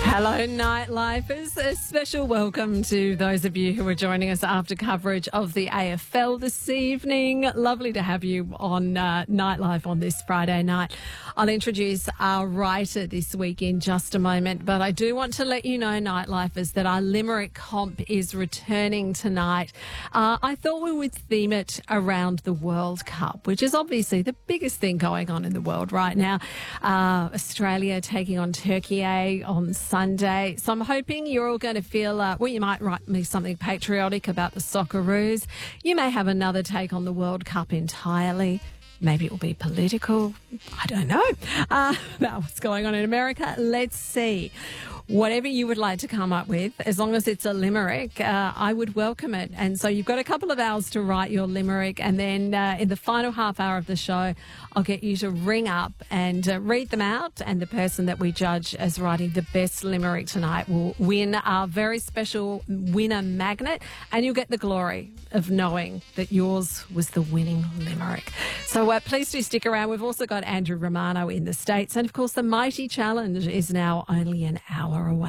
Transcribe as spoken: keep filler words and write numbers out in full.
Hello, Nightlifers. A special welcome to those of you who are joining us after coverage of the A F L this evening. Lovely to have you on uh, Nightlife on this Friday night. I'll introduce our writer this week in just a moment, but I do want to let you know, Nightlifers, that our Limerick comp is returning tonight. Uh, I thought we would theme it around the World Cup, which is obviously the biggest thing going on in the world right now. Uh, Australia taking on Turkey on Sunday. So I'm hoping you're all going to feel, uh, well, you might write me something patriotic about the Socceroos. You may have another take on the World Cup entirely. Maybe it will be political. I don't know uh, about what's going on in America. Let's see. Whatever you would like to come up with, as long as it's a limerick, uh, I would welcome it. And so you've got a couple of hours to write your limerick. And then uh, in the final half hour of the show, I'll get you to ring up and uh, read them out. And the person that we judge as writing the best limerick tonight will win our very special winner magnet. And you'll get the glory of knowing that yours was the winning limerick. So uh, please do stick around. We've also got Andrew Romano in the States. And, of course, the Mighty Challenge is now only an hour away.